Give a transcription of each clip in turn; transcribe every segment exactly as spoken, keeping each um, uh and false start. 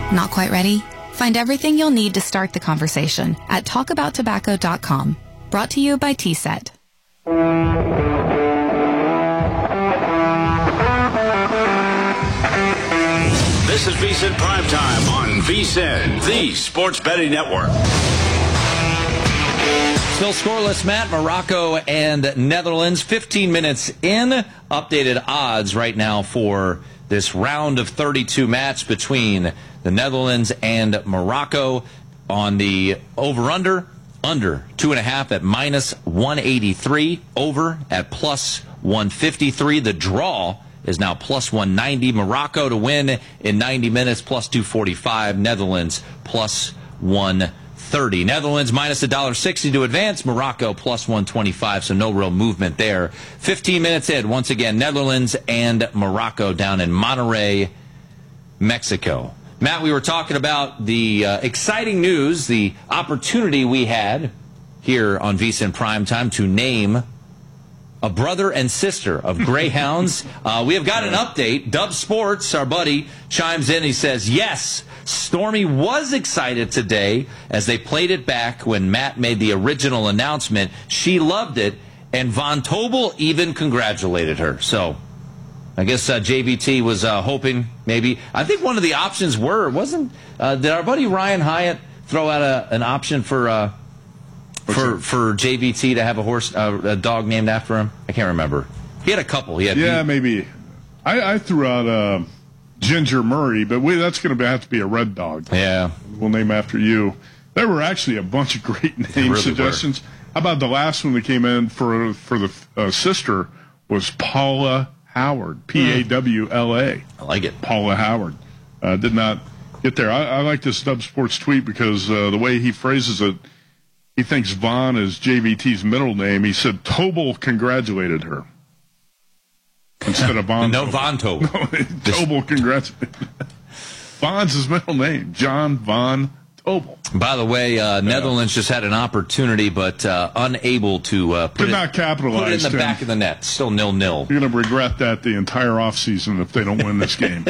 Not quite ready? Find everything you'll need to start the conversation at talk about tobacco dot com. Brought to you by T S E T. This is V S I N Primetime on V S I N, the Sports Betting Network. Still scoreless, Matt. Morocco and Netherlands. fifteen minutes in. Updated odds right now for this round of thirty-two match between the Netherlands and Morocco on the over-under. Under two and a half at minus one eighty-three. Over at plus one fifty-three. The draw is now plus one ninety. Morocco to win in ninety minutes, plus two forty-five. Netherlands plus one thirty. Netherlands minus one dollar sixty to advance. Morocco plus one twenty-five, so no real movement there. fifteen minutes in, once again, Netherlands and Morocco down in Monterrey, Mexico. Matt, we were talking about the uh, exciting news, the opportunity we had here on V S I N Primetime to name a brother and sister of Greyhounds. uh, we have got an update. Dub Sports, our buddy, chimes in. He says, yes, Stormy was excited today as they played it back when Matt made the original announcement. She loved it, and Von Tobel even congratulated her. So I guess uh, J V T was uh, hoping maybe. I think one of the options were, wasn't, uh, did our buddy Ryan Hyatt throw out a, an option for uh, for for J V T to have a horse, uh, a dog named after him? I can't remember. He had a couple. He had yeah, he, maybe. I, I threw out uh, Ginger Murray, but we, that's going to have to be a red dog. Yeah. We'll name after you. There were actually a bunch of great name really suggestions. Were. How about the last one that came in for for the uh, sister was Paula Howard, P A W L A. I like it. Paula Howard. Uh, did not get there. I, I like this Dub Sports tweet because uh, the way he phrases it, he thinks Vaughn is J V T's middle name. He said Tobel congratulated her instead of Von. No, Tobel. Von Tobel. No, Tobel congratulated. Vaughn's his middle name. John Von Tobel. By the way, uh, Netherlands just had an opportunity, but uh, unable to uh, put, Did it, not capitalize, put it in the Tim. back of the net. Still nil-nil. You're going to regret that the entire offseason if they don't win this game.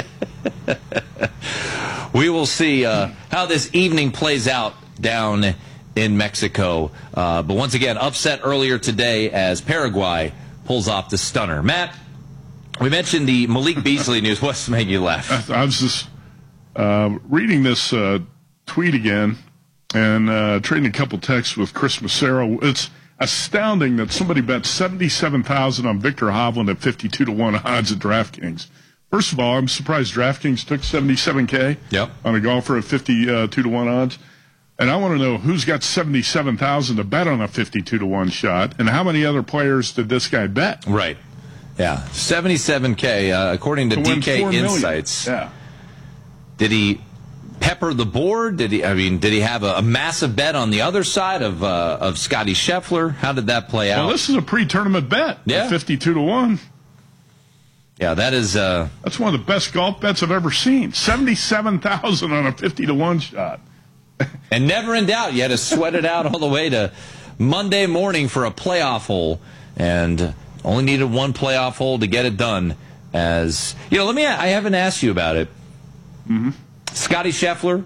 We will see uh, how this evening plays out down in Mexico. Uh, but once again, upset earlier today as Paraguay pulls off the stunner. Matt, we mentioned the Malik Beasley news. What's making you laugh? I, I was just uh, reading this uh, tweet again and uh, trading a couple texts with Chris Massaro. It's astounding that somebody bet seventy-seven thousand dollars on Victor Hovland at fifty-two to one odds at DraftKings. First of all, I'm surprised DraftKings took seventy-seven K yep. on a golfer at fifty-two to one odds. And I want to know who's got seventy-seven thousand dollars to bet on a fifty-two to one shot, and how many other players did this guy bet? Right. Yeah. seventy-seven K, uh, according to, to D K Insights. Yeah. Did he pepper the board? Did he? I mean, did he have a, a massive bet on the other side of uh, of Scotty Scheffler? How did that play out? Well, this is a pre-tournament bet. Yeah. fifty-two to one. Yeah, that is. Uh, That's one of the best golf bets I've ever seen. seventy-seven thousand on a fifty to one shot. And never in doubt, you had to sweat it out all the way to Monday morning for a playoff hole, and only needed one playoff hole to get it done. As you know, let me. I haven't asked you about it. Mm-hmm. Scotty Scheffler,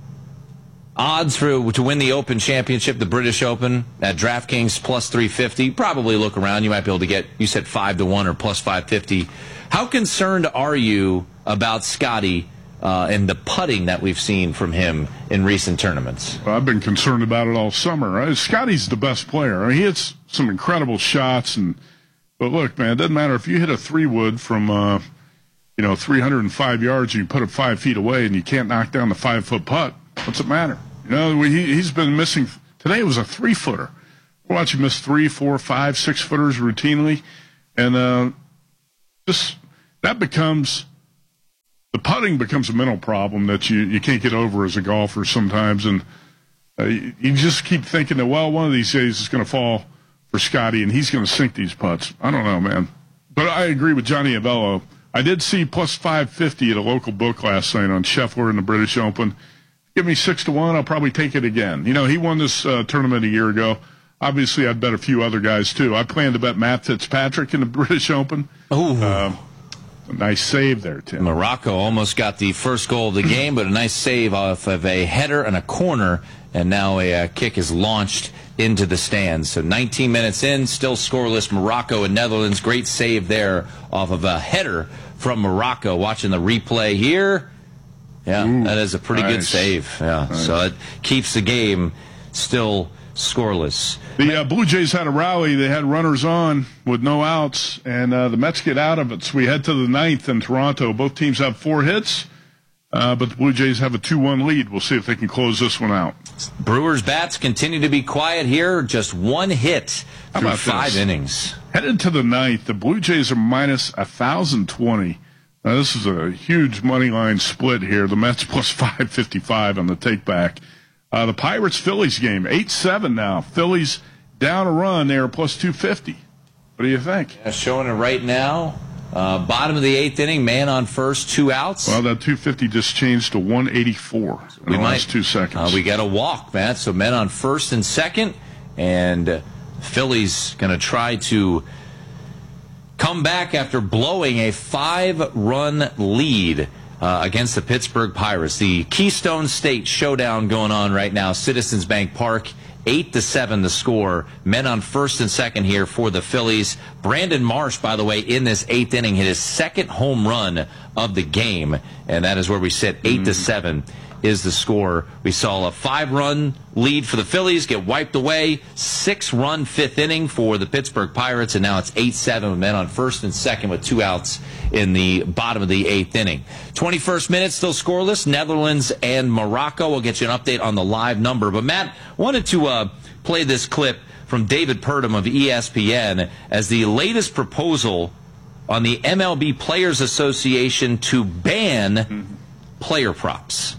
odds for to win the Open Championship, the British Open at DraftKings plus three fifty. Probably look around. You might be able to get. You said five to one or plus five fifty. How concerned are you about Scotty? Uh, and the putting that we've seen from him in recent tournaments? Well, I've been concerned about it all summer. Right? Scotty's the best player. I mean, he hits some incredible shots, and but look, man, it doesn't matter if you hit a three wood from uh, you know three hundred five yards, and you put it five feet away, and you can't knock down the five foot putt. What's it matter? You know, he, he's been missing. Today it was a three footer. We're watching him miss three, four, five, six footers routinely, and uh, just that becomes. The putting becomes a mental problem that you, you can't get over as a golfer sometimes, and uh, you, you just keep thinking that, well, one of these days it's going to fall for Scotty, and he's going to sink these putts. I don't know, man. But I agree with Johnny Avello. I did see plus five fifty at a local book last night on Scheffler in the British Open. Give me six to one, I'll probably take it again. You know, he won this uh, tournament a year ago. Obviously, I'd bet a few other guys, too. I plan to bet Matt Fitzpatrick in the British Open. Oh. Uh, A nice save there, Tim. Morocco almost got the first goal of the game, but a nice save off of a header and a corner, and now a uh, kick is launched into the stands. So nineteen minutes in, still scoreless, Morocco and Netherlands. Great save there off of a header from Morocco. Watching the replay here. Yeah, Ooh, that is a pretty nice. good save. Yeah, nice. So it keeps the game still scoreless. The uh, Blue Jays had a rally. They had runners on with no outs, and uh, the Mets get out of it. So we head to the ninth in Toronto. Both teams have four hits, uh, but the Blue Jays have a two one lead. We'll see if they can close this one out. Brewers' bats continue to be quiet here. Just one hit through five this? innings. Headed to the ninth, the Blue Jays are minus one thousand twenty. Now, this is a huge money line split here. The Mets plus five fifty-five on the take-back. Uh, the Pirates-Phillies game, eight seven now. Phillies down a run. They are plus two fifty. What do you think? Yeah, showing it right now. Uh, bottom of the eighth inning, man on first, two outs. Well, that two fifty just changed to one eighty-four in we the might, last two seconds. Uh, we got a walk, Matt. So men on first and second. And uh, Phillies going to try to come back after blowing a five-run lead Uh, against the Pittsburgh Pirates. The Keystone State showdown going on right now. Citizens Bank Park, eight to seven the score. Men on first and second here for the Phillies. Brandon Marsh, by the way, in this eighth inning, hit his second home run of the game, and that is where we sit. Eight to seven is the score. We saw a five-run lead for the Phillies get wiped away. Six-run fifth inning for the Pittsburgh Pirates, and now it's eight seven with men on first and second with two outs in the bottom of the eighth inning. twenty-first minute, still scoreless. Netherlands and Morocco. We'll get you an update on the live number. But, Matt, wanted to uh, play this clip from David Purdom of E S P N as the latest proposal on the M L B Players Association to ban mm-hmm. player props.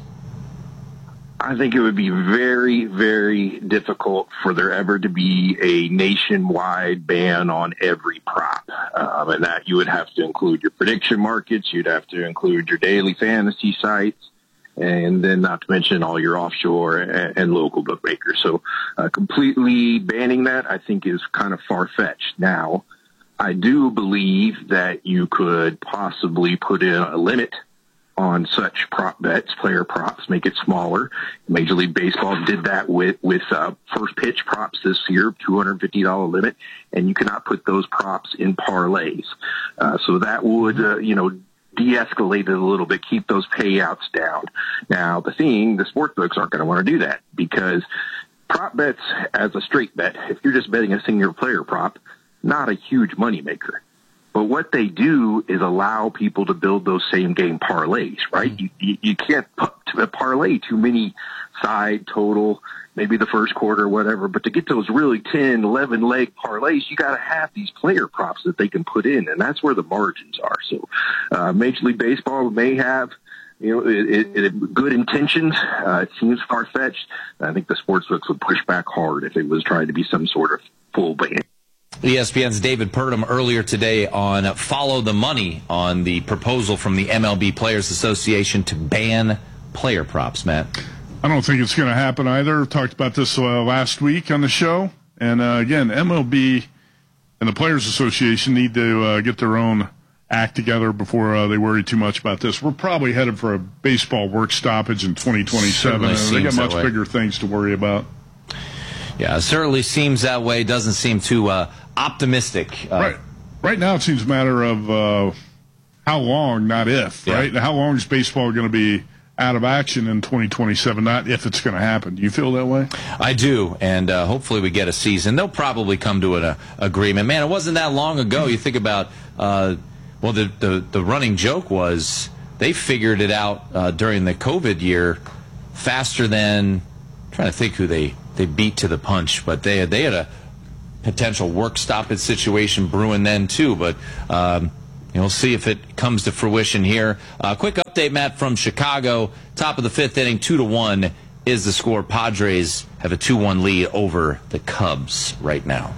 I think it would be very, very difficult for there ever to be a nationwide ban on every prop. Um, and that you would have to include your prediction markets, you'd have to include your daily fantasy sites, and then not to mention all your offshore and, and local bookmakers. So uh, completely banning that, I think, is kind of far-fetched. Now, I do believe that you could possibly put in a limit on such prop bets, player props, make it smaller. Major League Baseball did that with, with uh, first pitch props this year, two hundred fifty dollars limit, and you cannot put those props in parlays. Uh, so that would, uh, you know, de-escalate it a little bit, keep those payouts down. Now, the thing, the sport books aren't going to want to do that because prop bets as a straight bet, if you're just betting a single player prop, not a huge moneymaker. But what they do is allow people to build those same game parlays, right? Mm-hmm. You, you, you can't put to parlay too many side, total, maybe the first quarter, whatever. But to get those really ten, eleven leg parlays, you got to have these player props that they can put in, and that's where the margins are. So, uh, Major League Baseball may have, you know, it, it, it, good intentions. Uh, it seems far fetched. I think the sportsbooks would push back hard if it was trying to be some sort of full ban. E S P N's David Purdom earlier today on Follow the Money on the proposal from the M L B Players Association to ban player props, Matt. I don't think it's going to happen either. Talked about this uh, last week on the show. And, uh, again, M L B and the Players Association need to uh, get their own act together before uh, they worry too much about this. We're probably headed for a baseball work stoppage in twenty twenty-seven. They got much bigger things to worry about. Yeah, it certainly seems that way. Doesn't seem too uh, optimistic. Uh, right. Right now it seems a matter of uh, how long, not if, yeah. right? How long is baseball going to be out of action in twenty twenty-seven, not if it's going to happen. Do you feel that way? I do, and uh, hopefully we get a season. They'll probably come to an uh, agreement. Man, it wasn't that long ago. You think about, uh, well, the, the, the running joke was they figured it out uh, during the COVID year faster than, I'm trying to think who they – they beat to the punch, but they had, they had a potential work stoppage situation brewing then too. But um, you'll see if it comes to fruition here. Uh, quick update, Matt, from Chicago. Top of the fifth inning, two to one is the score. Padres have a two one lead over the Cubs right now.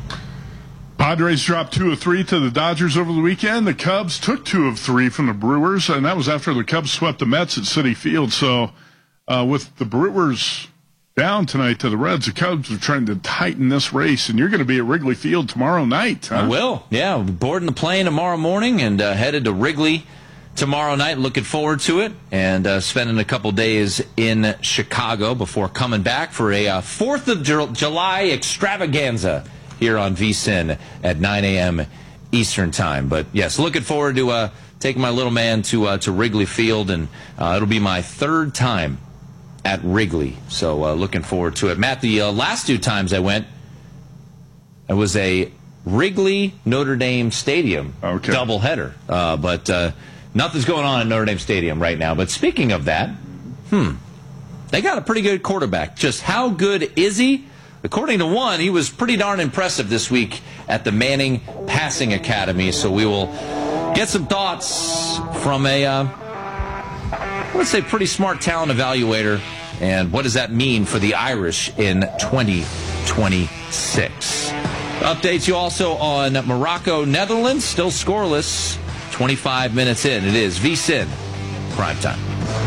Padres dropped two of three to the Dodgers over the weekend. The Cubs took two of three from the Brewers, and that was after the Cubs swept the Mets at Citi Field. So uh, with the Brewers down tonight to the Reds. The Cubs are trying to tighten this race, and you're going to be at Wrigley Field tomorrow night. Huh? I will. Yeah, we'll be boarding the plane tomorrow morning and uh, headed to Wrigley tomorrow night. Looking forward to it, and uh, spending a couple days in Chicago before coming back for a uh, fourth of July extravaganza here on V S I N at nine a.m. Eastern Time. But, yes, looking forward to uh, taking my little man to, uh, to Wrigley Field, and uh, it'll be my third time at Wrigley, so uh, looking forward to it. Matt, the uh, last two times I went, it was a Wrigley Notre Dame Stadium okay. doubleheader, uh, but uh, nothing's going on at Notre Dame Stadium right now. But speaking of that, hmm, they got a pretty good quarterback. Just how good is he? According to one, he was pretty darn impressive this week at the Manning Passing Academy. So we will get some thoughts from a, uh, I would say, pretty smart talent evaluator. And what does that mean for the Irish in twenty twenty-six? Updates you also on Morocco, Netherlands, still scoreless, twenty-five minutes in. It is V S I N Primetime.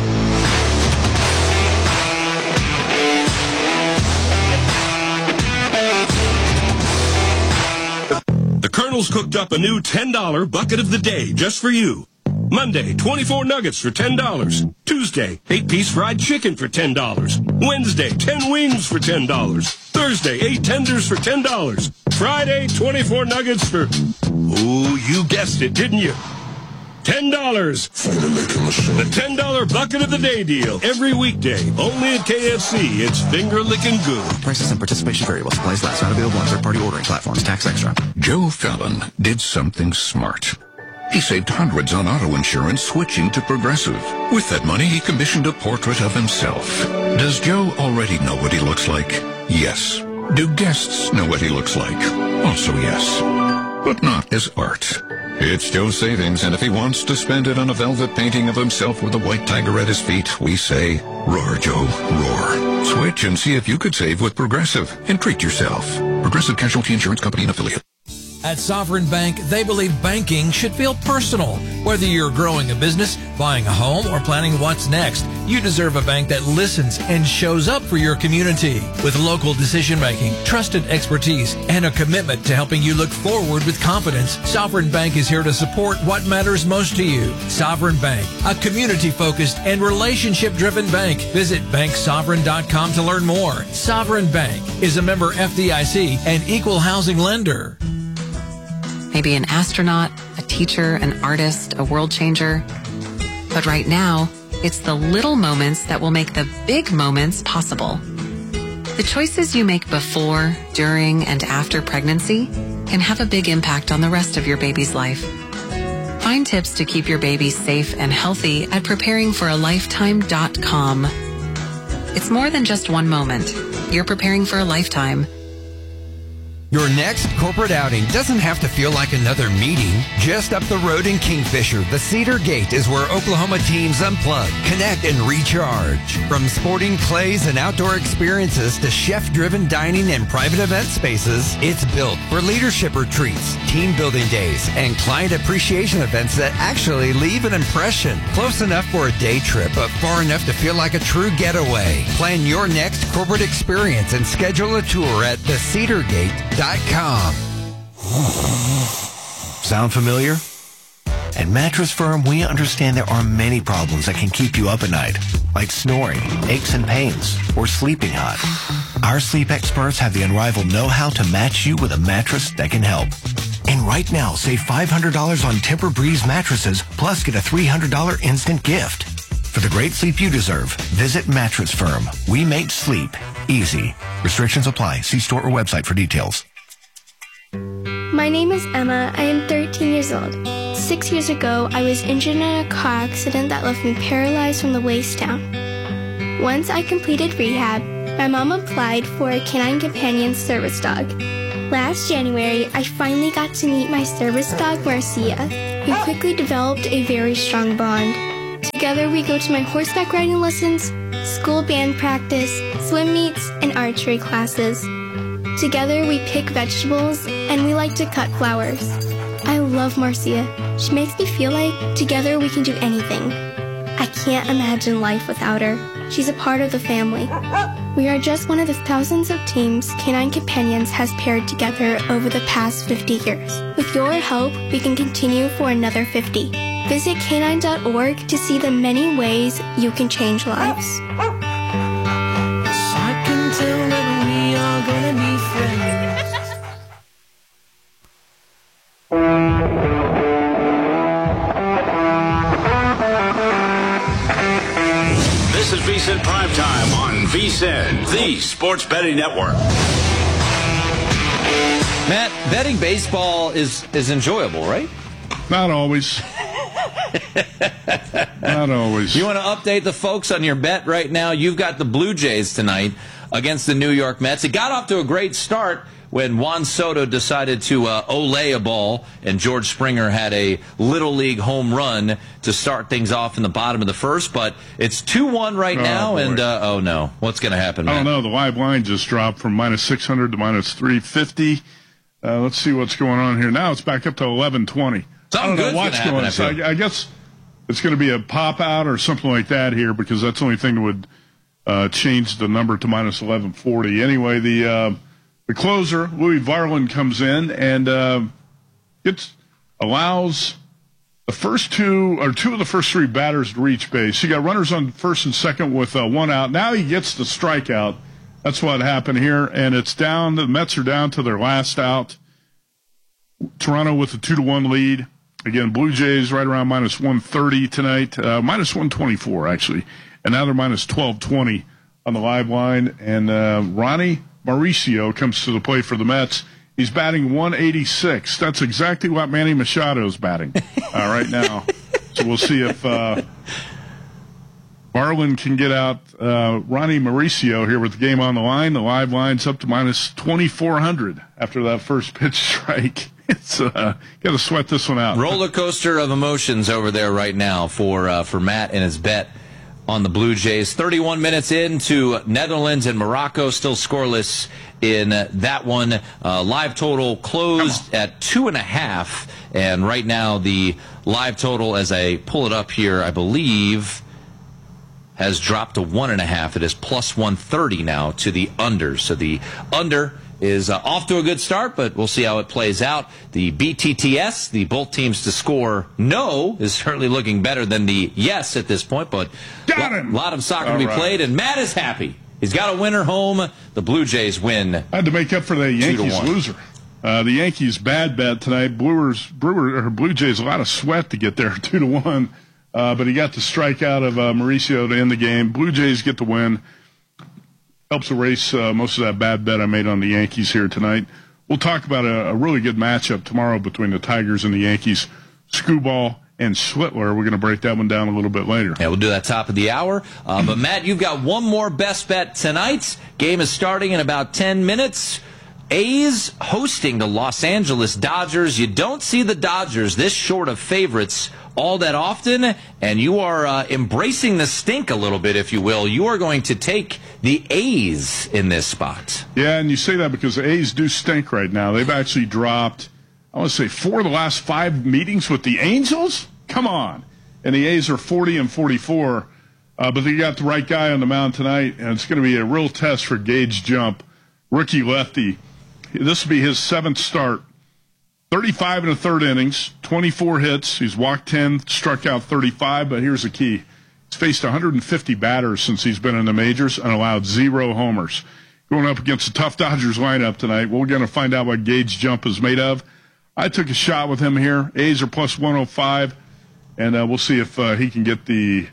The Colonel's cooked up a new ten dollar bucket of the day just for you. Monday, twenty-four nuggets for ten dollars. Tuesday, eight-piece fried chicken for ten dollars. Wednesday, ten wings for ten dollars. Thursday, eight tenders for ten dollars. Friday, twenty-four nuggets for... Oh, you guessed it, didn't you? ten dollars. The ten dollar bucket of the day deal. Every weekday, only at K F C. It's finger-licking good. Prices and participation vary while supplies last. Not available on third-party ordering platforms. Tax extra. Joe Fallon did something smart. He saved hundreds on auto insurance switching to Progressive. With that money, he commissioned a portrait of himself. Does Joe already know what he looks like? Yes. Do guests know what he looks like? Also yes. But not as art. It's Joe's savings, and if he wants to spend it on a velvet painting of himself with a white tiger at his feet, we say, roar, Joe, roar. Switch and see if you could save with Progressive and treat yourself. Progressive Casualty Insurance Company and Affiliate. At Sovereign Bank, they believe banking should feel personal. Whether you're growing a business, buying a home, or planning what's next, you deserve a bank that listens and shows up for your community. With local decision-making, trusted expertise, and a commitment to helping you look forward with confidence, Sovereign Bank is here to support what matters most to you. Sovereign Bank, a community-focused and relationship-driven bank. Visit bank sovereign dot com to learn more. Sovereign Bank is a member F D I C and equal housing lender. Maybe an astronaut, a teacher, an artist, a world changer. But right now, it's the little moments that will make the big moments possible. The choices you make before, during, and after pregnancy can have a big impact on the rest of your baby's life. Find tips to keep your baby safe and healthy at preparing for a lifetime dot com. It's more than just one moment. You're preparing for a lifetime. Your next corporate outing doesn't have to feel like another meeting. Just up the road in Kingfisher, the Cedar Gate is where Oklahoma teams unplug, connect, and recharge. From sporting plays and outdoor experiences to chef-driven dining and private event spaces, it's built for leadership retreats, team building days, and client appreciation events that actually leave an impression. Close enough for a day trip, but far enough to feel like a true getaway. Plan your next corporate experience and schedule a tour at the cedar gate dot com. Sound familiar? At Mattress Firm, we understand there are many problems that can keep you up at night, like snoring, aches and pains, or sleeping hot. Our sleep experts have the unrivaled know-how to match you with a mattress that can help. And right now, save five hundred dollars on Tempur-Breeze mattresses, plus get a three hundred dollars instant gift. For the great sleep you deserve, visit Mattress Firm. We make sleep easy. Restrictions apply. See store or website for details. My name is Emma. I am thirteen years old. Six years ago, I was injured in a car accident that left me paralyzed from the waist down. Once I completed rehab, my mom applied for a Canine Companion service dog. Last January, I finally got to meet my service dog, Marcia. We quickly developed a very strong bond. Together, we go to my horseback riding lessons, school band practice, swim meets, and archery classes. Together, we pick vegetables, and we like to cut flowers. I love Marcia. She makes me feel like together we can do anything. I can't imagine life without her. She's a part of the family. We are just one of the thousands of teams Canine Companions has paired together over the past fifty years. With your help, we can continue for another fifty. Visit canine dot org to see the many ways you can change lives. I can tell that we are gonna be friends. This is VSiN Primetime on VSiN, the Sports Betting Network. Matt, betting baseball is, is enjoyable, right? Not always. Not always. You want to update the folks on your bet right now? You've got the Blue Jays tonight against the New York Mets. It got off to a great start when Juan Soto decided to uh, olay a ball, and George Springer had a Little League home run to start things off in the bottom of the first. But it's two one right oh, now, boy. and uh, oh no, what's going to happen, Matt? I don't know. The live line just dropped from minus six hundred to minus three fifty. Uh, let's see what's going on here. Now it's back up to eleven twenty. Something I don't know good's what's gonna going on. happen, So I I, I guess it's going to be a pop out or something like that here, because that's the only thing that would uh, change the number to minus eleven forty. Anyway, the uh, the closer, Louis Varland, comes in and uh, gets allows the first two or two of the first three batters to reach base. You got runners on first and second with uh, one out. Now he gets the strikeout. That's what happened here, and it's down. The Mets are down to their last out. Toronto with a two to one lead. Again, Blue Jays right around minus one thirty tonight, uh, minus one twenty-four actually, and now they're minus twelve twenty on the live line. And uh, Ronnie Mauricio comes to the plate for the Mets. He's batting one eighty-six. That's exactly what Manny Machado's batting uh, right now. So we'll see if uh, Varland can get out uh, Ronnie Mauricio here with the game on the line. The live line's up to minus twenty-four hundred after that first pitch strike. It's uh, got to sweat this one out. Roller coaster of emotions over there right now for uh, for Matt and his bet on the Blue Jays. thirty-one minutes into Netherlands and Morocco, still scoreless in uh, that one. Uh, live total closed at two and a half, and right now the live total, as I pull it up here, I believe has dropped to one and a half. It is plus one thirty now to the under. So the under is uh, off to a good start, but we'll see how it plays out. The B T T S, the both teams to score no, is certainly looking better than the yes at this point, but a lot of soccer All to be right. played, and Matt is happy. He's got a winner home. The Blue Jays win. I had to make up for the Yankees loser. Uh, the Yankees bad bet tonight. Brewers, Brewer, or Blue Jays, a lot of sweat to get there, two to one. Uh, but he got the strikeout of uh, Mauricio to end the game. Blue Jays get the win. Helps erase uh, most of that bad bet I made on the Yankees here tonight. We'll talk about a, a really good matchup tomorrow between the Tigers and the Yankees. Skubal and Schlittler. We're going to break that one down a little bit later. Yeah, we'll do that top of the hour. Uh, but, Matt, you've got one more best bet tonight. Game is starting in about ten minutes. A's hosting the Los Angeles Dodgers. You don't see the Dodgers this short of favorites all that often, and you are uh, embracing the stink a little bit, if you will. You are going to take the A's in this spot. Yeah, and you say that because the A's do stink right now. They've actually dropped, I want to say, four of the last five meetings with the Angels? Come on. And the A's are forty and forty-four, uh, but they got the right guy on the mound tonight, and it's going to be a real test for Gage Jump, rookie lefty. This will be his seventh start. thirty-five and a third innings, twenty-four hits. He's walked ten, struck out thirty-five, but here's the key. He's faced one hundred fifty batters since he's been in the majors and allowed zero homers. Going up against a tough Dodgers lineup tonight. We're going to find out what Gage Jump is made of. I took a shot with him here. A's are plus one oh five, and uh, we'll see if uh, he can get the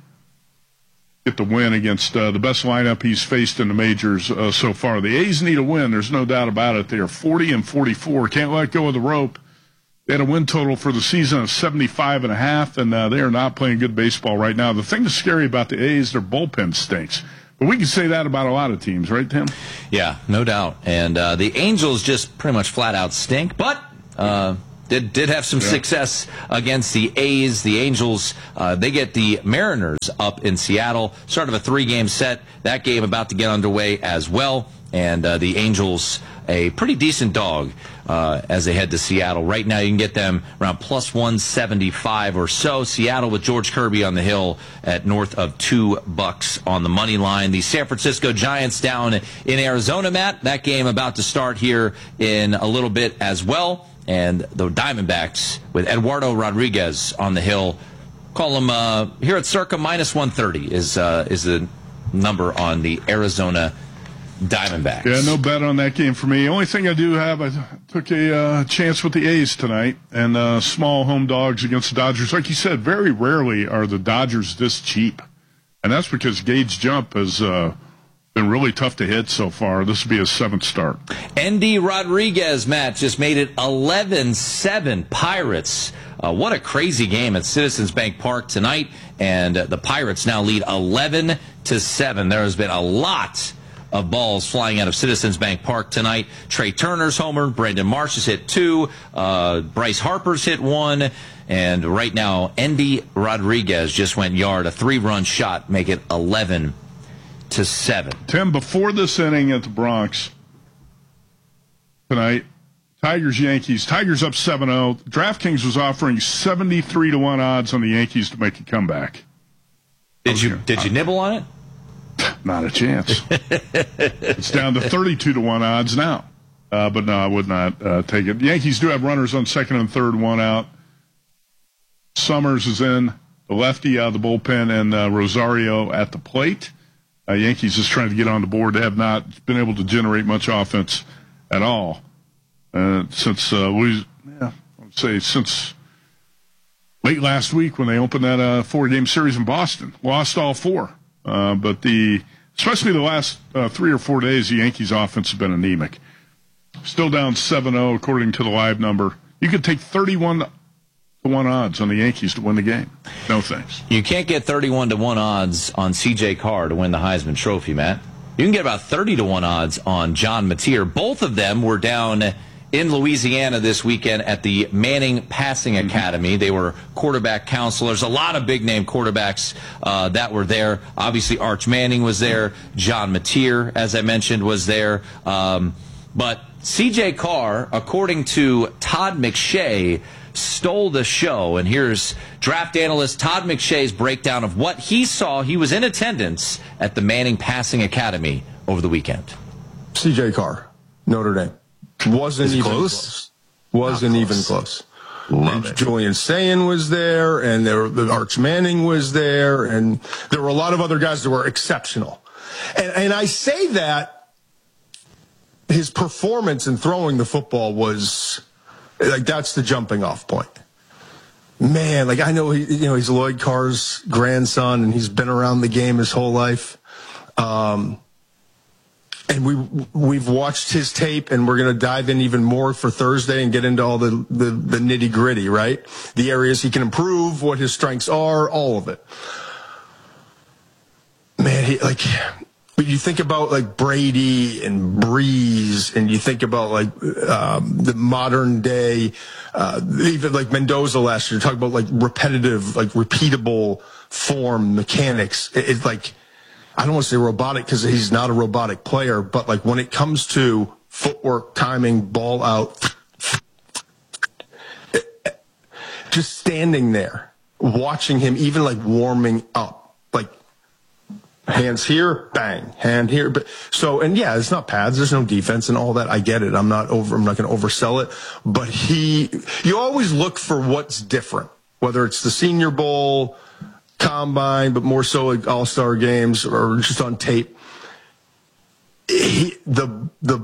get the win against uh, the best lineup he's faced in the majors uh, so far. The A's need a win. There's no doubt about it. They are forty and forty-four. Can't let go of the rope. They had a win total for the season of seventy-five and a half, and uh, they are not playing good baseball right now. The thing that's scary about the A's, their bullpen stinks. But we can say that about a lot of teams, right, Tim? Yeah, no doubt. And uh, the Angels just pretty much flat out stink, but uh, did did have some yeah. success against the A's. The Angels, uh, they get the Mariners up in Seattle. Start of a three-game set. That game about to get underway as well. and uh, the Angels a pretty decent dog uh, as they head to Seattle. Right now you can get them around plus one seventy-five or so. Seattle with George Kirby on the hill at north of two bucks on the money line. The San Francisco Giants down in Arizona, Matt. That game about to start here in a little bit as well. And the Diamondbacks with Eduardo Rodriguez on the hill. Call them uh, here at Circa minus one thirty is, uh, is the number on the Arizona Diamondbacks. Yeah, no bet on that game for me. Only thing I do have, I took a uh, chance with the A's tonight and uh, small home dogs against the Dodgers. Like you said, very rarely are the Dodgers this cheap. And that's because Gage Jump has uh, been really tough to hit so far. This will be his seventh start. Endy Rodriguez, Matt, just made it eleven seven Pirates. Uh, what a crazy game at Citizens Bank Park tonight. And uh, the Pirates now lead eleven to seven. There has been a lot of balls flying out of Citizens Bank Park tonight. Trey Turner's homer, Brandon Marsh has hit two, uh, Bryce Harper's hit one, and right now Endy Rodriguez just went yard, a three-run shot, make it eleven to seven. Tim, before this inning at the Bronx tonight, Tigers Yankees. Tigers up seven oh. DraftKings was offering seventy-three to one odds on the Yankees to make a comeback. Did you did you nibble on it? Not a chance. It's down to thirty-two to one odds now. Uh, but no, I would not uh, take it. The Yankees do have runners on second and third, one out. Summers is in, the lefty out of the bullpen, and uh, Rosario at the plate. Uh, Yankees just trying to get on the board. They have not been able to generate much offense at all uh, since uh, we, yeah, I would say since late last week when they opened that uh, four-game series in Boston. Lost all four. Uh, but the especially the last uh, three or four days, the Yankees' offense has been anemic. Still down seven oh according to the live number. You could take thirty-one to one odds on the Yankees to win the game. No thanks. You can't get thirty-one to one odds on C J Carr to win the Heisman Trophy, Matt. You can get about thirty to one odds on John Mateer. Both of them were down in Louisiana this weekend at the Manning Passing Academy. They were quarterback counselors. A lot of big-name quarterbacks uh, that were there. Obviously, Arch Manning was there. John Mateer, as I mentioned, was there. Um, but C J Carr, according to Todd McShay, stole the show. And here's draft analyst Todd McShay's breakdown of what he saw. He was in attendance at the Manning Passing Academy over the weekend. C J Carr, Notre Dame. Wasn't even close. close. Wasn't close. even close. Love it. Julian Sayin was there, and there, the Arch Manning was there, and there were a lot of other guys that were exceptional. And, and I say that his performance in throwing the football was like that's the jumping off point. Man, like I know he, you know he's Lloyd Carr's grandson, and he's been around the game his whole life. Um, And we, we've watched his tape, and we're going to dive in even more for Thursday and get into all the, the, the nitty-gritty, right? The areas he can improve, what his strengths are, all of it. Man, he, like, you think about, like, Brady and Breeze, and you think about, like, um, the modern day, uh, even, like, Mendoza last year, talk about, like, repetitive, like, repeatable form mechanics. It's it, like... I don't want to say robotic because he's not a robotic player, but like when it comes to footwork, timing, ball out, just standing there, watching him, even like warming up, like hands here, bang, hand here. But so, and yeah, it's not pads. There's no defense and all that. I get it. I'm not over, I'm not going to oversell it, but he, you always look for what's different, whether it's the Senior Bowl, Combine, but more so like all-star games or just on tape. He, the the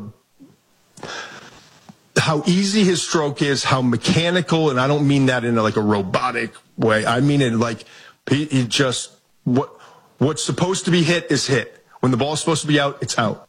how easy his stroke is, how mechanical, and I don't mean that in a, like a robotic way. I mean it like he, he just what what's supposed to be hit is hit. When the ball's supposed to be out, it's out.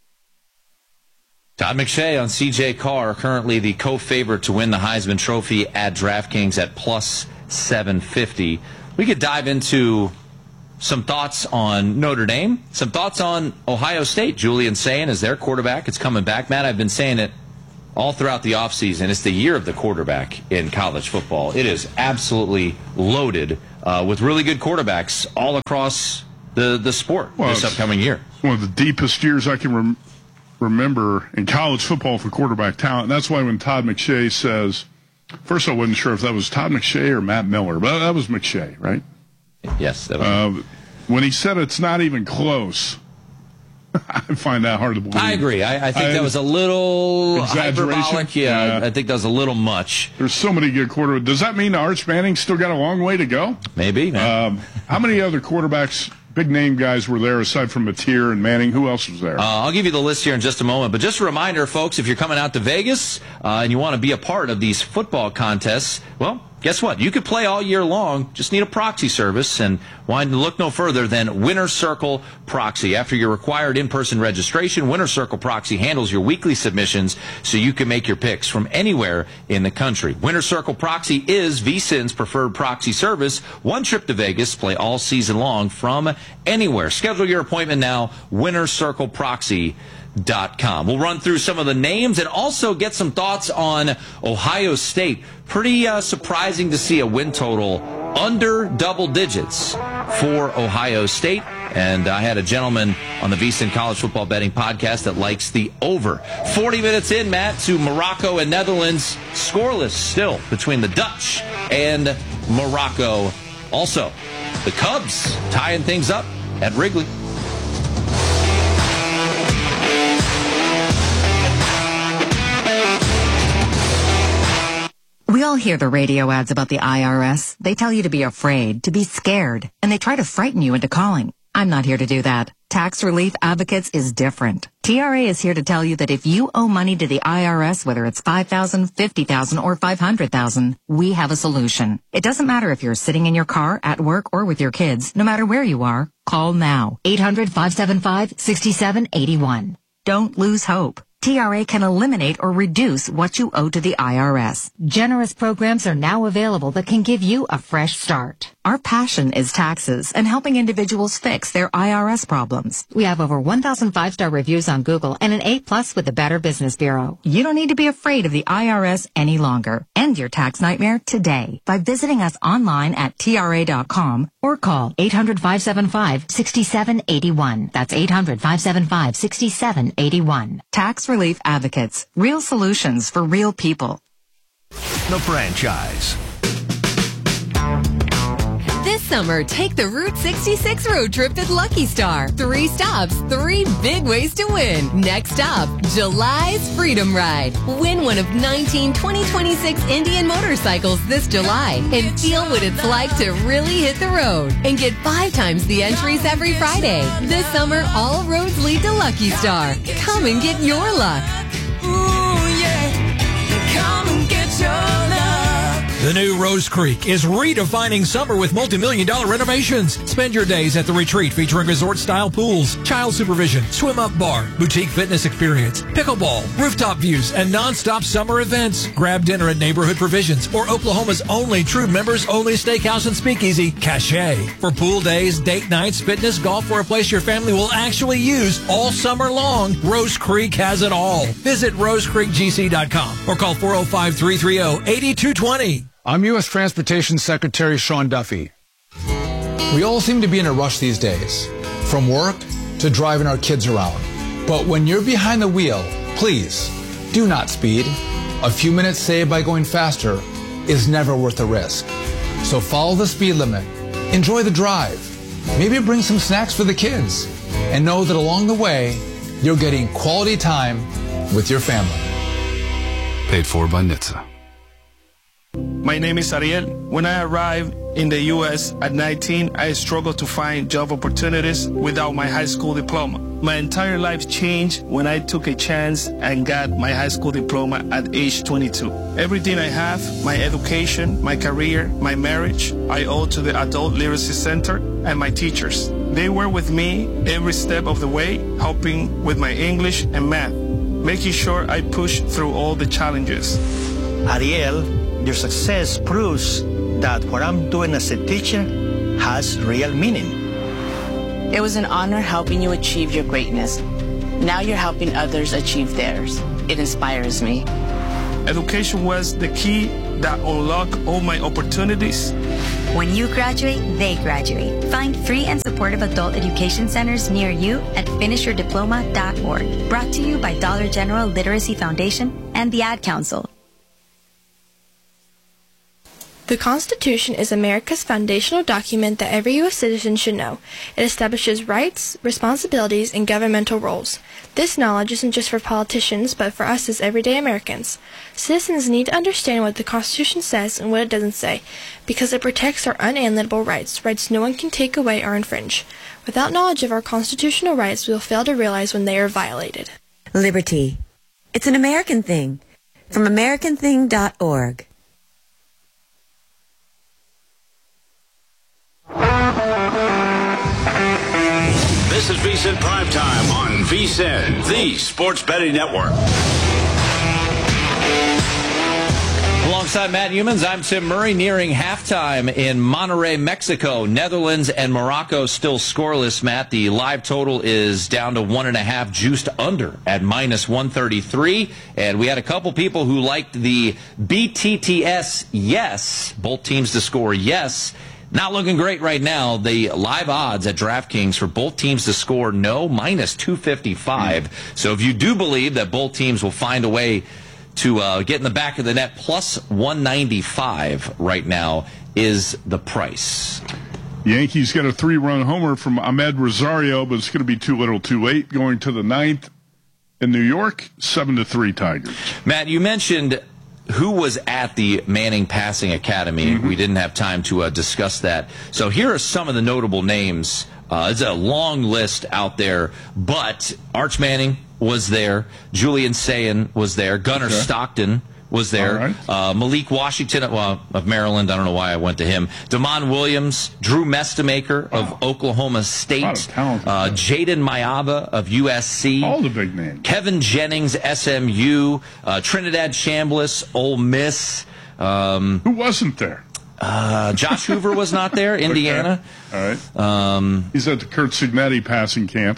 Todd McShay on C J Carr, currently the co-favorite to win the Heisman Trophy at DraftKings at plus seven fifty. We could dive into some thoughts on Notre Dame, some thoughts on Ohio State. Julian Sayin is their quarterback. It's coming back. Matt, I've been saying it all throughout the offseason. It's the year of the quarterback in college football. It is absolutely loaded uh, with really good quarterbacks all across the, the sport well, this upcoming year. One of the deepest years I can rem- remember in college football for quarterback talent. And that's why when Todd McShay says, first I wasn't sure if that was Todd McShay or Matt Miller, but that was McShay, right? Yes. That was uh, when he said it's not even close, I find that hard to believe. I agree. I, I think I, that was a little hyperbolic. Yeah, yeah, I think that was a little much. There's so many good quarterbacks. Does that mean Arch Manning still got a long way to go? Maybe. Um, how many other quarterbacks, big name guys, were there aside from Mateer and Manning? Who else was there? Uh, I'll give you the list here in just a moment. But just a reminder, folks, if you're coming out to Vegas uh, and you want to be a part of these football contests, well, guess what? You could play all year long. Just need a proxy service, and why look no further than Winner Circle Proxy. After your required in-person registration, Winner Circle Proxy handles your weekly submissions so you can make your picks from anywhere in the country. Winner Circle Proxy is V S I N's preferred proxy service. One trip to Vegas, play all season long from anywhere. Schedule your appointment now, winner circle proxy dot com. We'll run through some of the names and also get some thoughts on Ohio State. Pretty uh, surprising to see a win total under double digits for Ohio State. And I had a gentleman on the V S I N College Football Betting Podcast that likes the over. forty minutes in, Matt, to Morocco and Netherlands. Scoreless still between the Dutch and Morocco. Also, the Cubs tying things up at Wrigley. We all hear the radio ads about the I R S. They tell you to be afraid, to be scared, and they try to frighten you into calling. I'm not here to do that. Tax Relief Advocates is different. T R A is here to tell you that if you owe money to the I R S, whether it's five thousand dollars, fifty thousand dollars, or five hundred thousand dollars, we have a solution. It doesn't matter if you're sitting in your car, at work, or with your kids. No matter where you are, call now. eight hundred, five seven five, six seven eight one. Don't lose hope. T R A can eliminate or reduce what you owe to the I R S. Generous programs are now available that can give you a fresh start. Our passion is taxes and helping individuals fix their I R S problems. We have over one thousand five-star reviews on Google and an A plus with the Better Business Bureau. You don't need to be afraid of the I R S any longer. End your tax nightmare today by visiting us online at T R A dot com or call eight hundred, five seven five, six seven eight one. That's eight hundred, five seven five, six seven eight one. Tax Relief Advocates. Real solutions for real people. The franchise. This summer, take the Route sixty-six road trip at Lucky Star. Three stops, three big ways to win. Next up, July's Freedom Ride. Win one of nineteen twenty twenty-six Indian motorcycles this July and feel what it's like to really hit the road. And get five times the entries every Friday. This summer, all roads lead to Lucky Star. Come and get your luck. Ooh, yeah. Come and get your luck. The new Rose Creek is redefining summer with multi-million dollar renovations. Spend your days at the retreat featuring resort-style pools, child supervision, swim-up bar, boutique fitness experience, pickleball, rooftop views, and non-stop summer events. Grab dinner at Neighborhood Provisions or Oklahoma's only true members-only steakhouse and speakeasy, Cache. For pool days, date nights, fitness, golf, or a place your family will actually use all summer long, Rose Creek has it all. Visit rose creek g c dot com or call four oh five, three three oh, eight two two oh. I'm U S Transportation Secretary Sean Duffy. We all seem to be in a rush these days, from work to driving our kids around. But when you're behind the wheel, please do not speed. A few minutes saved by going faster is never worth the risk. So follow the speed limit, enjoy the drive, maybe bring some snacks for the kids, and know that along the way, you're getting quality time with your family. Paid for by N H T S A. My name is Ariel. When I arrived in the U S at nineteen, I struggled to find job opportunities without my high school diploma. My entire life changed when I took a chance and got my high school diploma at age twenty-two. Everything I have, my education, my career, my marriage, I owe to the Adult Literacy Center and my teachers. They were with me every step of the way, helping with my English and math, making sure I pushed through all the challenges. Ariel, your success proves that what I'm doing as a teacher has real meaning. It was an honor helping you achieve your greatness. Now you're helping others achieve theirs. It inspires me. Education was the key that unlocked all my opportunities When you graduate, they graduate. Find free and supportive adult education centers near you at finish your diploma dot org. Brought to you by Dollar General Literacy Foundation and the Ad Council. The Constitution is America's foundational document that every U S citizen should know. It establishes rights, responsibilities, and governmental roles. This knowledge isn't just for politicians, but for us as everyday Americans. Citizens need to understand what the Constitution says and what it doesn't say, because it protects our unalienable rights, rights no one can take away or infringe. Without knowledge of our constitutional rights, we will fail to realize when they are violated. Liberty. It's an American thing. From American thing dot org. This is VSiN Primetime on VSiN, the Sports Betting Network. Alongside Matt Humans, I'm Tim Murray. Nearing halftime in Monterrey, Mexico. Netherlands and Morocco still scoreless, Matt. The live total is down to one and a half, juiced under at minus one thirty-three. And we had a couple people who liked the B T T S yes, both teams to score yes. Not looking great right now. The live odds at DraftKings for both teams to score no, minus two fifty-five. Mm. So if you do believe that both teams will find a way to uh, get in the back of the net, plus one ninety-five right now is the price. Yankees got a three-run homer from Ahmed Rosario, but it's going to be too little too late. Going to the ninth in New York, seven to three Tigers. Matt, you mentioned who was at the Manning Passing Academy. Mm-hmm. We didn't have time to uh, discuss that. So here are some of the notable names. Uh, it's a long list out there, but Arch Manning was there. Julian Sayin was there. Gunnar okay. Stockton was there. Right. Uh, Malik Washington well, of Maryland. I don't know why I went to him. Damon Williams, Drew Mestamaker wow. of Oklahoma State, uh, Jaden Mayaba of U S C. All the big names. Kevin Jennings, S M U. Uh, Trinidad Chambliss, Ole Miss. Um, Who wasn't there? Uh, Josh Hoover was not there. Indiana. Okay. All right. Um, He's at the Kurt Signetti passing camp.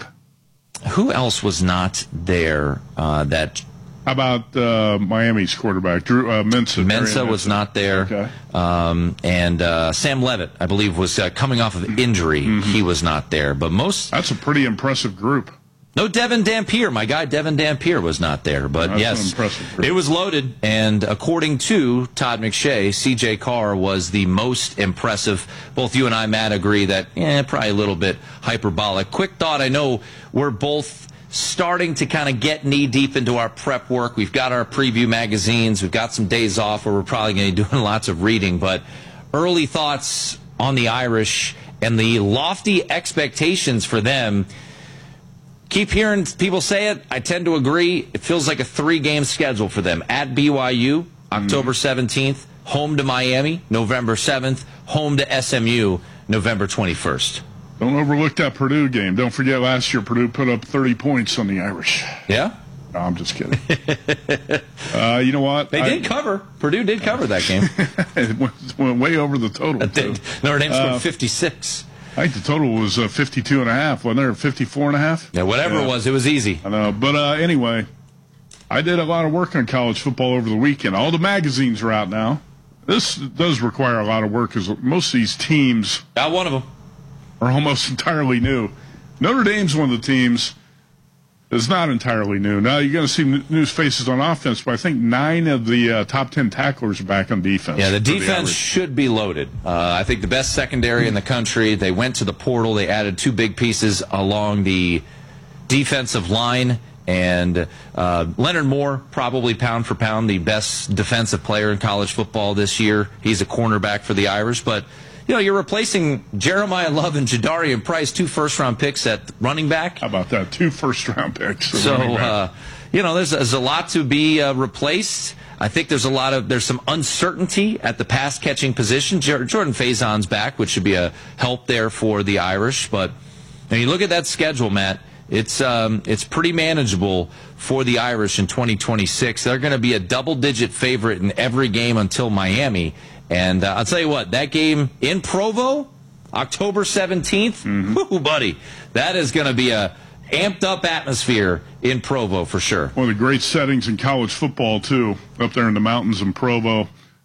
Who else was not there? Uh, that. How about uh, Miami's quarterback, Drew uh, Mensa? Mensa was not there. Okay. Um, and uh, Sam Levitt, I believe, was uh, coming off of injury. Mm-hmm. He was not there. But most. That's a pretty impressive group. No, Devin Dampier. My guy, Devin Dampier, was not there. But That's yes, an impressive group. It was loaded. And according to Todd McShay, C J Carr was the most impressive. Both you and I, Matt, agree that, eh, probably a little bit hyperbolic. Quick thought. I know we're both starting to kind of get knee-deep into our prep work. We've got our preview magazines. We've got some days off where we're probably going to be doing lots of reading. But early thoughts on the Irish and the lofty expectations for them. Keep hearing people say it. I tend to agree. It feels like a three-game schedule for them. At B Y U, October seventeenth. Home to Miami, November seventh. Home to S M U, November twenty-first. Don't overlook that Purdue game. Don't forget last year Purdue put up thirty points on the Irish. Yeah? No, I'm just kidding. uh, you know what? They I, did cover. Purdue did cover that game. It went, went way over the total. Notre Dame scored uh, fifty-six. I think the total was uh, fifty-two and a half. Wasn't there fifty-four and a half? Yeah, whatever yeah. it was, it was easy. I know. But uh, anyway, I did a lot of work on college football over the weekend. All the magazines are out now. This does require a lot of work because most of these teams. Got one of them. Are almost entirely new. Notre Dame's one of the teams that's not entirely new. Now you're going to see new faces on offense, but I think nine of the uh, top ten tacklers are back on defense. Yeah, the defense the should be loaded. Uh, I think the best secondary in the country. They went to the portal. They added two big pieces along the defensive line. And uh, Leonard Moore, probably pound for pound, the best defensive player in college football this year. He's a cornerback for the Irish, but you know, you're replacing Jeremiah Love and Jadarian Price, two first-round picks at running back. How about that? Two first-round picks. So, uh, you know, there's, there's a lot to be uh, replaced. I think there's a lot of there's some uncertainty at the pass-catching position. Jordan Faison's back, which should be a help there for the Irish. But when you look at that schedule, Matt, it's um, it's pretty manageable for the Irish in twenty twenty-six. They're going to be a double-digit favorite in every game until Miami. And uh, I'll tell you what, that game in Provo, October seventeenth, mm-hmm. whoo, buddy, that is going to be a amped-up atmosphere in Provo for sure. One of the great settings in college football, too, up there in the mountains in Provo.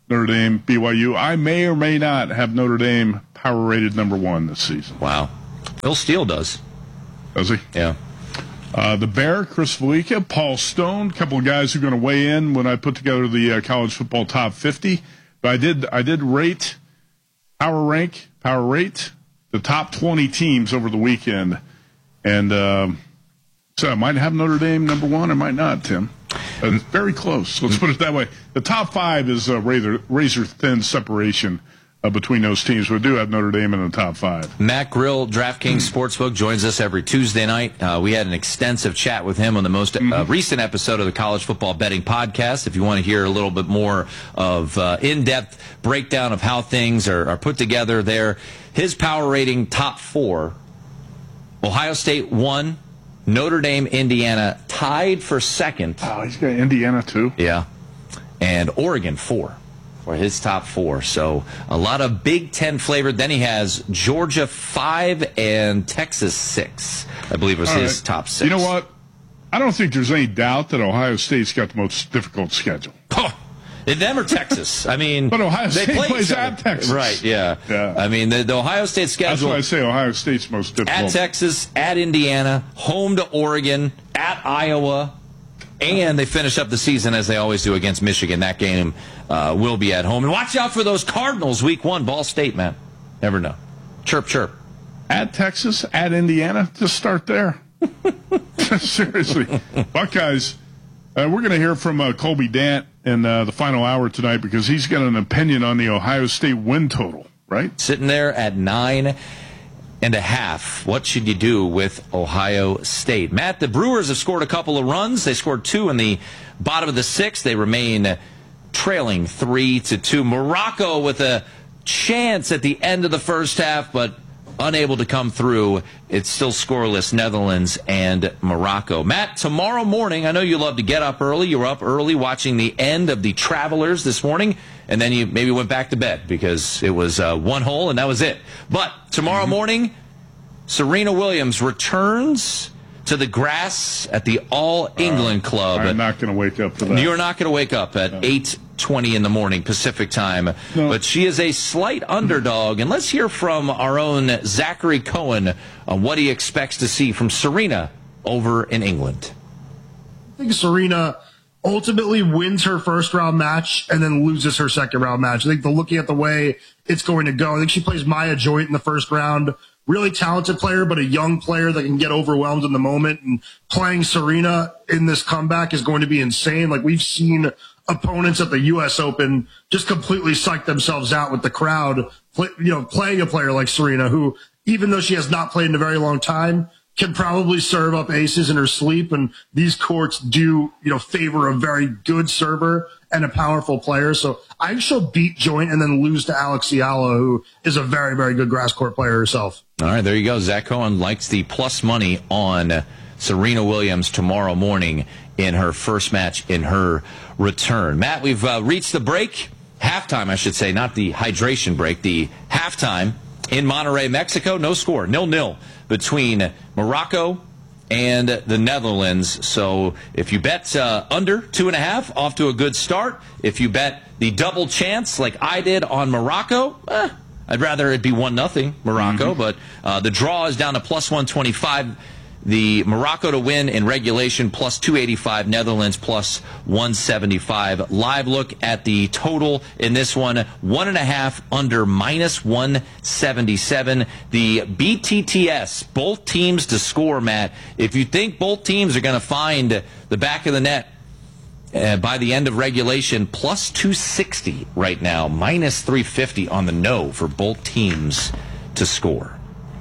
Notre Dame, B Y U. I may or may not have Notre Dame power rated number one this season. Wow. Phil Steele does. Does he? Yeah. Uh, the Bear, Chris Felica, Paul Stone, a couple of guys who are going to weigh in when I put together the uh, college football top fifty. But I did I did rate, power rank, power rate, the top twenty teams over the weekend. And um, so I might have Notre Dame number one, I might not, Tim. Uh, it's very close. Let's put it that way. The top five is a razor, razor thin separation uh, between those teams. We do have Notre Dame in the top five. Matt Grill, DraftKings Sportsbook, joins us every Tuesday night. Uh, we had an extensive chat with him on the most uh, recent episode of the College Football Betting Podcast. If you want to hear a little bit more of uh, in-depth breakdown of how things are, are put together there, his power rating top four, Ohio State one, Notre Dame, Indiana tied for second. Oh, he's got Indiana too. Yeah. And Oregon four for his top four. So a lot of Big Ten flavored. Then he has Georgia five and Texas six, I believe was All his right. top six. You know what? I don't think there's any doubt that Ohio State's got the most difficult schedule. Oh, them or Texas? I mean, but Ohio they State play plays each other. at Texas. Right, yeah. yeah. I mean, the, the Ohio State schedule. That's why I say Ohio State's most difficult. At Texas, at Indiana, home to Oregon, at Iowa, and they finish up the season as they always do against Michigan. That game uh, will be at home. And watch out for those Cardinals week one, Ball State, man. Never know. Chirp, chirp. At Texas, at Indiana, just start there. Seriously. Buckeyes, uh, we're going to hear from uh, Colby Dant in uh, the final hour tonight because he's got an opinion on the Ohio State win total, right? Sitting there at nine and a half. What should you do with Ohio State? Matt, the Brewers have scored a couple of runs. They scored two in the bottom of the sixth. They remain trailing three to two. Morocco with a chance at the end of the first half, but unable to come through. It's still scoreless, Netherlands and Morocco. Matt, tomorrow morning, I know you love to get up early. You were up early watching the end of the Travelers this morning, and then you maybe went back to bed because it was uh, one hole and that was it. But tomorrow morning, Serena Williams returns to the grass at the All England uh, Club. I'm not going to wake up for that. You're not going to wake up at no. eight twenty in the morning Pacific time. No. But she is a slight underdog. And let's hear from our own Zachary Cohen on what he expects to see from Serena over in England. I think Serena ultimately wins her first round match and then loses her second round match. I think the looking at the way it's going to go, I think she plays Maya Joint in the first round. Really talented player, but a young player that can get overwhelmed in the moment. And playing Serena in this comeback is going to be insane. Like we've seen opponents at the U S Open just completely psych themselves out with the crowd, play, you know, playing a player like Serena, who, even though she has not played in a very long time, can probably serve up aces in her sleep. And these courts do, you know, favor a very good server and a powerful player. So I think she'll beat Joint and then lose to Alex Fiala, who is a very, very good grass court player herself. All right, there you go. Zach Cohen likes the plus money on Serena Williams tomorrow morning in her first match in her return. Matt, we've uh, reached the break, halftime, I should say, not the hydration break, the halftime in Monterrey, Mexico. No score, nil-nil between Morocco and the Netherlands. So if you bet uh, under two and a half, off to a good start. If you bet the double chance like I did on Morocco, eh, I'd rather it be one nothing Morocco, mm-hmm. but uh, the draw is down to plus one twenty-five. The Morocco to win in regulation, plus two eighty-five. Netherlands, plus one seventy-five. Live look at the total in this one. One and a half under, minus one seventy-seven. The B T T S, both teams to score, Matt. If you think both teams are going to find the back of the net uh, by the end of regulation, plus two sixty right now. Minus three fifty on the no for both teams to score.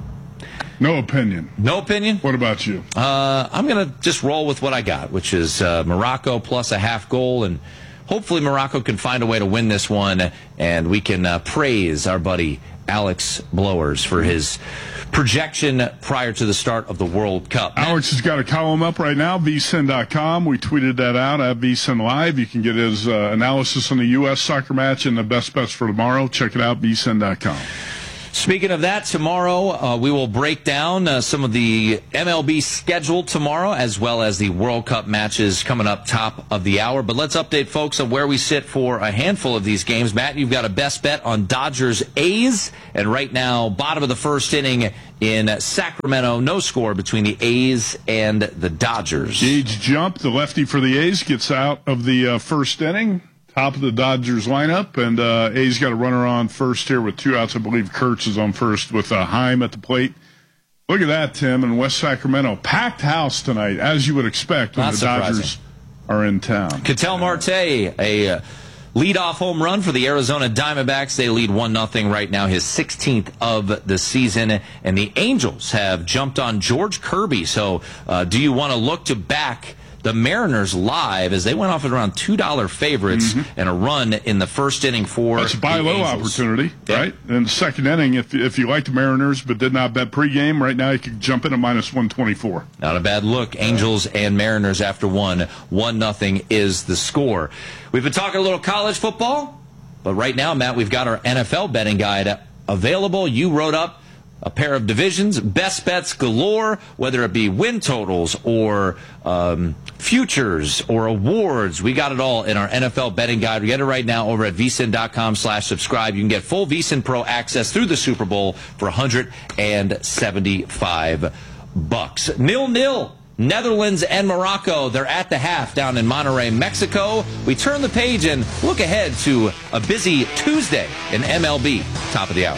No opinion. No opinion? What about you? Uh, I'm going to just roll with what I got, which is uh, Morocco plus a half goal, and hopefully Morocco can find a way to win this one, and we can uh, praise our buddy Alex Blowers for his projection prior to the start of the World Cup. Alex has got a column up right now, V S I N dot com. We tweeted that out at V S I N Live. You can get his uh, analysis on the U S soccer match and the best bets for tomorrow. Check it out, V S I N dot com. Speaking of that, tomorrow uh, we will break down uh, some of the M L B schedule tomorrow, as well as the World Cup matches coming up top of the hour. But let's update folks on where we sit for a handful of these games. Matt, you've got a best bet on Dodgers A's, and right now, bottom of the first inning in Sacramento, no score between the A's and the Dodgers. Gage Jump, the lefty for the A's, gets out of the uh, first inning. Top of the Dodgers lineup, and uh, A's got a runner on first here with two outs. I believe Kurtz is on first with uh, Heim at the plate. Look at that, Tim, in West Sacramento. Packed house tonight, as you would expect when Not the surprising. Dodgers are in town. Ketel Marte, a uh, leadoff home run for the Arizona Diamondbacks. They lead one nothing right now, his sixteenth of the season. And the Angels have jumped on George Kirby. So uh, do you want to look to back the Mariners live as they went off at around two dollar favorites mm-hmm. and a run in the first inning for That's a buy low Angels. opportunity, yeah. right? In the second inning, if if you like the Mariners but did not bet pregame, right now you could jump in at minus one twenty-four. Not a bad look. Angels and Mariners after one. One nothing is the score. We've been talking a little college football, but right now, Matt, we've got our N F L betting guide available. You wrote up a pair of divisions, best bets galore, whether it be win totals or um, futures or awards. We got it all in our N F L betting guide. We get it right now over at V S I N dot com slash subscribe. You can get full V S I N Pro access through the Super Bowl for one hundred seventy-five bucks. Nil-nil. Netherlands and Morocco, they're at the half down in Monterrey, Mexico. We turn the page and look ahead to a busy Tuesday in M L B. Top of the hour.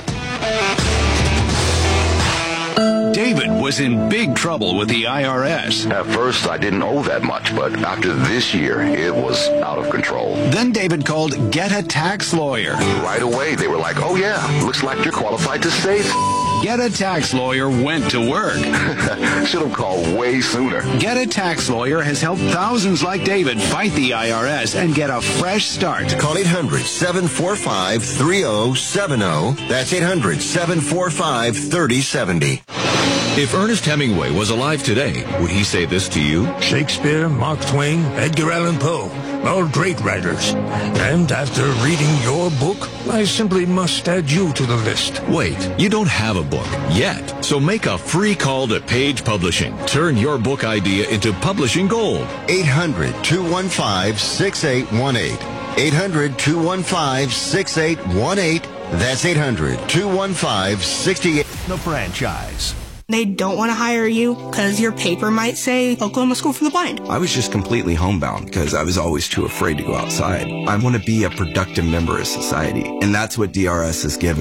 David was in big trouble with the I R S. At first, I didn't owe that much, but after this year, it was out of control. Then David called Get a Tax Lawyer. Right away, they were like, oh yeah, looks like you're qualified to save. Get a Tax Lawyer went to work. Should have called way sooner. Get a Tax Lawyer has helped thousands like David fight the I R S and get a fresh start. Call eight hundred, seven four five, three zero seven zero. That's eight hundred, seven four five, three zero seven zero. If Ernest Hemingway was alive today, would he say this to you? Shakespeare, Mark Twain, Edgar Allan Poe, all great writers. And after reading your book, I simply must add you to the list. Wait, you don't have a book yet. So make a free call to Page Publishing. Turn your book idea into publishing gold. eight hundred, two one five, six eight one eight. eight hundred, two one five, six eight one eight. That's eight hundred, two one five, six eight. The franchise. They don't want to hire you because your paper might say Oklahoma School for the Blind. I was just completely homebound because I was always too afraid to go outside. I want to be a productive member of society, and that's what D R S has given